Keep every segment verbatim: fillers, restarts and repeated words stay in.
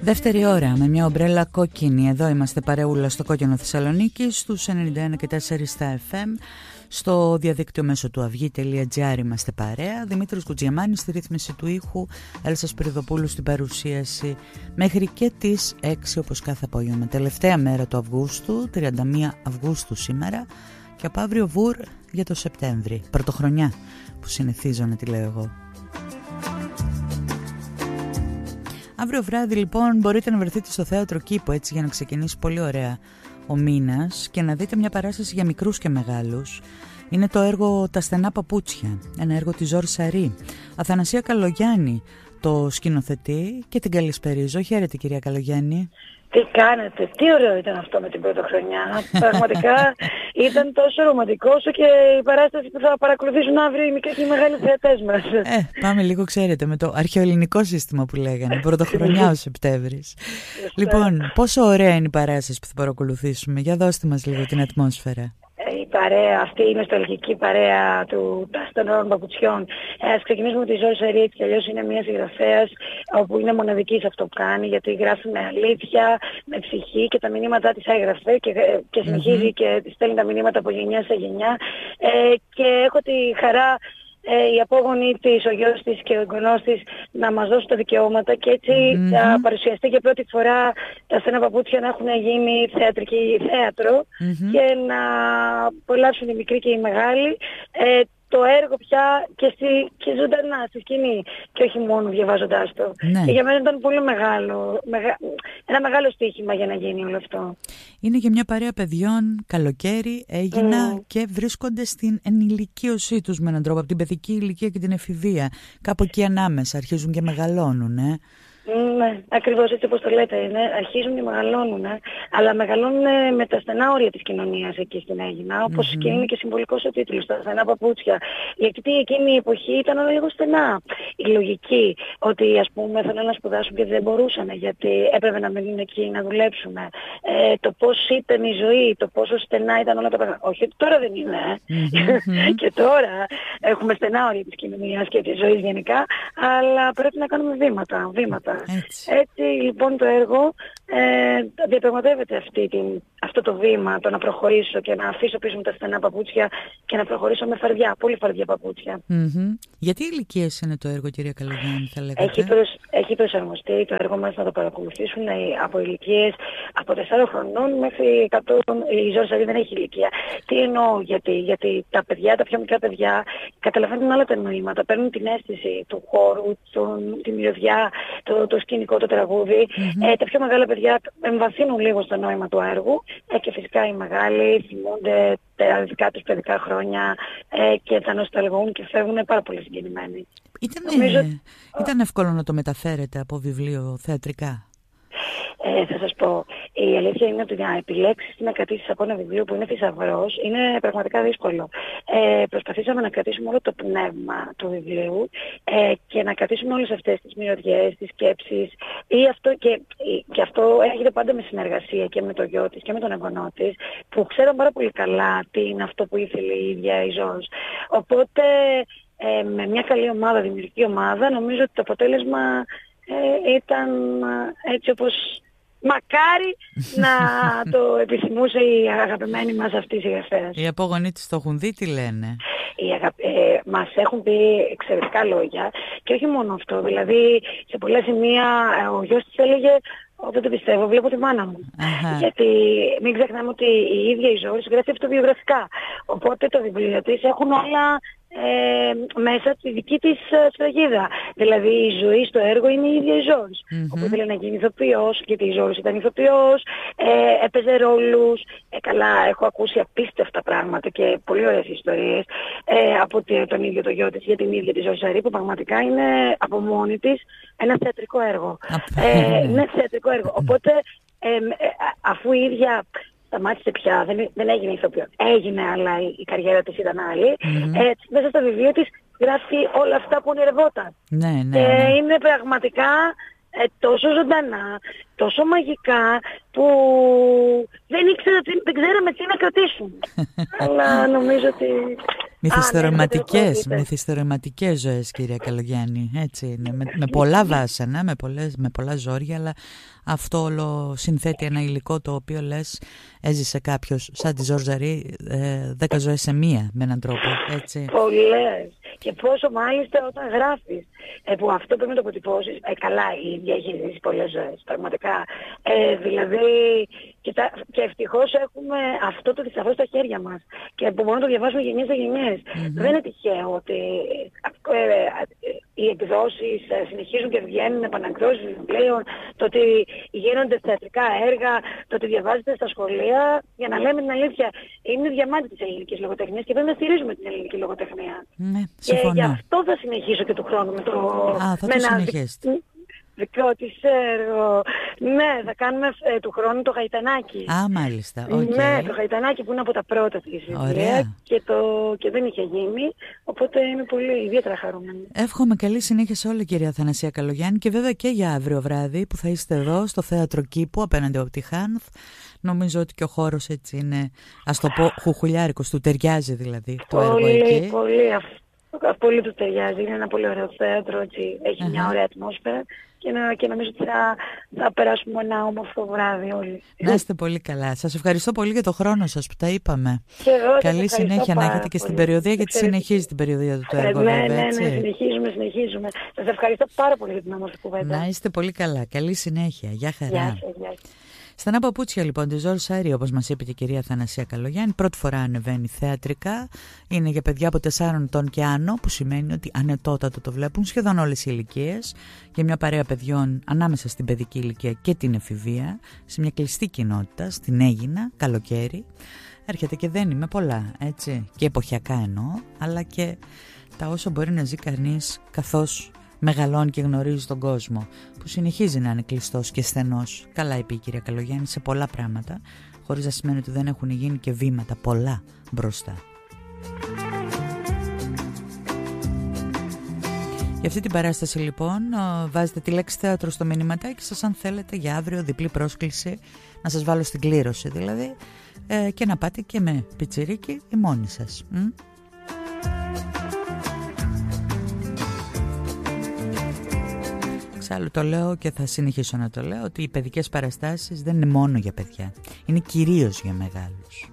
Δεύτερη ώρα με μια ομπρέλα κόκκινη. Εδώ είμαστε παρεούλα στο κόκκινο Θεσσαλονίκη, στους ενενήντα ένα και τέσσερα στα εφ εμ. Στο διαδίκτυο μέσω του αυγή τελεία τζι άρ είμαστε παρέα. Δημήτρης Κουτζιαμάνης στη ρύθμιση του ήχου, Έλσα Σπυριδοπούλου στην παρουσίαση. Μέχρι και τις έξι όπως κάθε απόγευμα. Τελευταία μέρα του Αυγούστου, τριάντα μία Αυγούστου σήμερα. Και από αύριο βουρ για το Σεπτέμβρη. Πρωτοχρονιά που συνηθίζω να τη λέω εγώ. Αύριο βράδυ λοιπόν μπορείτε να βρεθείτε στο Θέατρο Κήπο, έτσι, για να ξεκινήσει πολύ ωραία ο μήνας και να δείτε μια παράσταση για μικρούς και μεγάλους. Είναι το έργο «Τα στενά παπούτσια», ένα έργο της Ζόρ Σαρή. Αθανασία Καλογιάννη το σκηνοθετεί και την καλησπερίζω. Χαίρετε κυρία Καλογιάννη. Τι κάνετε, τι ωραίο ήταν αυτό με την πρωτοχρονιά. Πραγματικά ήταν τόσο ρομαντικό όσο και η παράσταση που θα παρακολουθήσουν αύριο οι μικροί και οι μεγάλοι θεατές μας. Ε, πάμε λίγο, ξέρετε, με το αρχαιοελληνικό σύστημα που λέγανε, πρωτοχρονιά ο Σεπτέμβρης. Λοιπόν, πόσο ωραία είναι η παράσταση που θα παρακολουθήσουμε? Για δώστε μας λίγο την ατμόσφαιρα. Η παρέα, αυτή η νοσταλγική παρέα του «Τα στενά παπουτσιών». Ε, ας ξεκινήσουμε με τη Ζόρ Σαρή, έτσι κι αλλιώς είναι μια συγγραφέας όπου είναι μοναδική σε αυτό που κάνει, γιατί γράφει με αλήθεια, με ψυχή και τα μηνύματά της έγραφε και, και συνεχίζει mm-hmm. και στέλνει τα μηνύματα από γενιά σε γενιά. Ε, και έχω τη χαρά Ε, οι απόγονοι της, ο γιος της και ο εγγονός της να μας δώσουν τα δικαιώματα και έτσι mm-hmm. θα παρουσιαστεί για πρώτη φορά τα στενά παπούτσια να έχουν γίνει θεατρική θέατρο mm-hmm. και να απολαύσουν οι μικροί και οι μεγάλοι ε, το έργο πια και, στη, και ζωντανά στη σκηνή και όχι μόνο διαβάζοντάς το. Ναι. Και για μένα ήταν πολύ μεγάλο, μεγα, ένα μεγάλο στοίχημα για να γίνει όλο αυτό. Είναι για μια παρέα παιδιών, καλοκαίρι έγινα mm. και βρίσκονται στην ενηλικίωσή τους με έναν τρόπο, από την παιδική ηλικία και την εφηβεία. Κάπου εκεί ανάμεσα αρχίζουν και μεγαλώνουν, ε. Ναι, ακριβώς έτσι όπως το λέτε, είναι, αρχίζουν και μεγαλώνουν, ε, αλλά μεγαλώνουν με τα στενά όρια της κοινωνίας εκεί στην Αίγινα, όπως mm-hmm. και είναι και συμβολικός ο τίτλος, τα στενά παπούτσια. Γιατί εκείνη η εποχή ήταν όλα λίγο στενά. Η λογική ότι ας πούμε θέλουν να σπουδάσουν και δεν μπορούσαν γιατί έπρεπε να μείνουν εκεί να δουλέψουν. Ε, το πώς ήταν η ζωή, το πόσο στενά ήταν όλα τα πράγματα. Όχι, τώρα δεν είναι. Mm-hmm. Και τώρα έχουμε στενά όρια της κοινωνίας και της ζωής γενικά, αλλά πρέπει να κάνουμε βήματα, βήματα. Έτσι. Έτσι λοιπόν το έργο ε, διαπραγματεύεται αυτή την, αυτό το βήμα, το να προχωρήσω και να αφήσω πίσω μου τα στενά παπούτσια και να προχωρήσω με φαρδιά, πολύ φαρδιά παπούτσια. Mm-hmm. Γιατί ηλικίες είναι το έργο, κυρία Καλογιάννη, θα λέγατε? Έχει, προσ, έχει προσαρμοστεί το έργο μας να το παρακολουθήσουν από ηλικίες από τεσσάρων χρονών μέχρι εκατό. Η Ζόρ Σαρή δεν έχει ηλικία. Τι εννοώ, γιατί, γιατί τα παιδιά, τα πιο μικρά παιδιά καταλαβαίνουν όλα τα νοήματα, παίρνουν την αίσθηση του χώρου, τον, τη μυρωδιά, το, το σκηνικό, το τραγούδι. Mm-hmm. Ε, τα πιο μεγάλα παιδιά εμβαθύνουν λίγο στο νόημα του έργου ε, και φυσικά οι μεγάλοι θυμούνται τα δικά τους παιδικά χρόνια ε, και τα νοσταλγούν και φεύγουν πάρα πολύ συγκινημένοι. Ήτανε, Νομίζω... Ήταν εύκολο να το μεταφέρετε από βιβλίο θεατρικά? Ε, θα σας πω, η αλήθεια είναι ότι να επιλέξεις τι να κρατήσεις από ένα βιβλίο που είναι θησαυρός είναι πραγματικά δύσκολο. Ε, προσπαθήσαμε να κρατήσουμε όλο το πνεύμα του βιβλίου ε, και να κρατήσουμε όλες αυτές τις μυρωδιές, τις σκέψεις ή αυτό και, και αυτό έρχεται πάντα με συνεργασία και με το γιο της και με τον εγγονό της που ξέραν πάρα πολύ καλά τι είναι αυτό που ήθελε η ίδια η Ζόρ. Οπότε ε, με μια καλή ομάδα, δημιουργική ομάδα, νομίζω ότι το αποτέλεσμα ε, ήταν έτσι όπως μακάρι να το επιθυμούσε η αγαπημένη μας αυτή συγγραφέας. Οι απόγονοί της το έχουν δει, τι λένε? Οι αγα... ε, μας έχουν πει εξαιρετικά λόγια και όχι μόνο αυτό, δηλαδή σε πολλά σημεία ο γιος της έλεγε δεν το πιστεύω, βλέπω τη μάνα μου. Uh-huh. Γιατί μην ξεχνάμε ότι η ίδια η Ζόρ γράφει αυτοβιογραφικά. Οπότε το βιβλίο της έχουν όλα ε, μέσα τη δική της σφραγίδα. Δηλαδή η ζωή στο έργο είναι η ίδια η Ζόρ. Mm-hmm. Όπου ήθελε να γίνει ηθοποιός, γιατί η Ζόρ ήταν ηθοποιός, ε, έπαιζε ρόλους. Ε, καλά, έχω ακούσει απίστευτα πράγματα και πολύ ωραίες ιστορίες ε, από τον ίδιο το γιο της για την ίδια τη Ζόρ Σαρή, που πραγματικά είναι από μόνη της ένα θεατρικό έργο. ε, είναι θεατρικό έργο. Οπότε ε, ε, αφού η ίδια σταμάτησε πια, δεν, δεν έγινε ηθοποιό. Έγινε, αλλά η, η καριέρα της ήταν άλλη. Mm-hmm. Ε, μέσα στο βιβλίο της γράφει όλα αυτά που ονειρευόταν. Ναι, ναι, και ναι. είναι πραγματικά ε, τόσο ζωντανά, τόσο μαγικά, που δεν ήξερα, δεν ξέραμε τι να κρατήσουμε. Αλλά νομίζω ότι Μυθιστορηματικές, ναι, μυθιστορηματικές ζωές, κυρία Καλογιάννη, έτσι είναι, με, με πολλά βάσανα, με, πολλές, με πολλά ζόρια, αλλά αυτό όλο συνθέτει ένα υλικό το οποίο λες έζησε κάποιος σαν τη Ζορζαρή ε, δέκα ζωές σε μία με έναν τρόπο, έτσι. Πολλές. Και πόσο μάλιστα όταν γράφεις, ε, που αυτό πρέπει να το αποτυπώσεις, ε, καλά η ίδια έχει ζήσει πολλές ζωές, πραγματικά. Ε, δηλαδή, και, τα, και ευτυχώς έχουμε αυτό το θησαυρό στα χέρια μας και που μπορούμε να το διαβάσουμε γενιές σε γενιές. Mm-hmm. Δεν είναι τυχαίο ότι ε, ε, οι εκδόσεις ε, συνεχίζουν και βγαίνουν επανακδόσεις βιβλίων, το ότι γίνονται θεατρικά έργα, το ότι διαβάζεται στα σχολεία, για να λέμε την αλήθεια, είναι διαμάντη της ελληνικής λογοτεχνίας και πρέπει να στηρίζουμε την ελληνική λογοτεχνία. Ναι, και γι' αυτό θα συνεχίσω και του χρόνου με το... Α, θα το συνεχίσετε. Δικό της έργο. Ναι, θα κάνουμε ε, του χρόνου το Γαϊτανάκι. Α, μάλιστα. Okay. Ναι, το Γαϊτανάκι που είναι από τα πρώτα της βιβλία και, το, και δεν είχε γίνει. Οπότε είμαι πολύ ιδιαίτερα χαρούμενη. Εύχομαι καλή συνέχεια σε όλα, κυρία Αθανασία Καλογιάννη, και βέβαια και για αύριο βράδυ που θα είστε εδώ στο Θέατρο Κήπου απέναντι από τη Χάνθ. Νομίζω ότι και ο χώρος έτσι είναι, ας το πω, χουχουλιάρικος, του ταιριάζει δηλαδή το έργο εκεί. Πολύ, πολύ. Πολύ του ταιριάζει. Είναι ένα πολύ ωραίο θέατρο, έτσι. Έχει uh-huh. μια ωραία ατμόσφαιρα. Και, να, και νομίζω ότι θα, θα περάσουμε ένα όμορφο βράδυ όλοι. Να είστε πολύ καλά. Σας ευχαριστώ πολύ για το χρόνο σας που τα είπαμε. Και εγώ καλή συνέχεια να έχετε και στην περιοδία, γιατί συνεχίζει την περιοδία του το έργο. Ναι, βέβαια, ναι, έτσι. ναι, συνεχίζουμε, συνεχίζουμε. Σας ευχαριστώ πάρα πολύ για την όμορφη κουβέντα. Να είστε πολύ καλά. Καλή συνέχεια. Γεια χαρά. Γεια σας, γεια σας. Στενά παπούτσια λοιπόν τη Ζόρ Σάρι, όπως μας είπε και η κυρία Αθανασία Καλογιάννη, πρώτη φορά ανεβαίνει θεατρικά. Είναι για παιδιά από τεσσάρων ετών και άνω, που σημαίνει ότι ανετότατο το βλέπουν σχεδόν όλες οι ηλικίες. Για μια παρέα παιδιών ανάμεσα στην παιδική ηλικία και την εφηβεία, σε μια κλειστή κοινότητα, στην Αίγινα, καλοκαίρι. Έρχεται και δένει με πολλά, έτσι, και εποχιακά εννοώ, αλλά και τα όσα μπορεί να ζει κανείς καθώς μεγαλώνει και γνωρίζει τον κόσμο, που συνεχίζει να είναι κλειστός και στενός. Καλά είπε η κυρία Καλογιάννη σε πολλά πράγματα, χωρίς να σημαίνει ότι δεν έχουν γίνει και βήματα πολλά μπροστά. Για αυτή την παράσταση λοιπόν βάζετε τη λέξη θέατρο στο μηνυματάκι σας αν θέλετε για αύριο διπλή πρόσκληση, να σας βάλω στην κλήρωση δηλαδή, ε, και να πάτε και με πιτσιρίκι ή μόνοι σας. Μ? Εξάλλου το λέω και θα συνεχίσω να το λέω, ότι οι παιδικές παραστάσεις δεν είναι μόνο για παιδιά, είναι κυρίως για μεγάλους.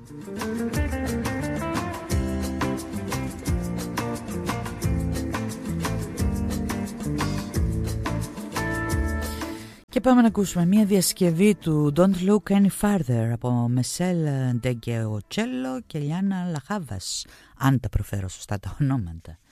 Και πάμε να ακούσουμε μια διασκευή του Don't Look Any Farther από Μεσέλ Ντεγκεοτσέλο και Λιάννα Λαχάβας, αν τα προφέρω σωστά τα ονόματα.